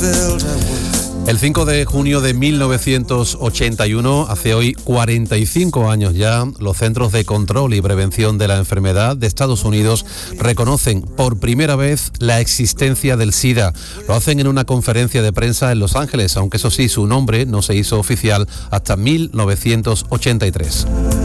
El 5 de junio de 1981, hace hoy 45 años ya, los Centros de Control y Prevención de la Enfermedad de Estados Unidos reconocen por primera vez la existencia del SIDA. Lo hacen en una conferencia de prensa en Los Ángeles, aunque eso sí, su nombre no se hizo oficial hasta 1983.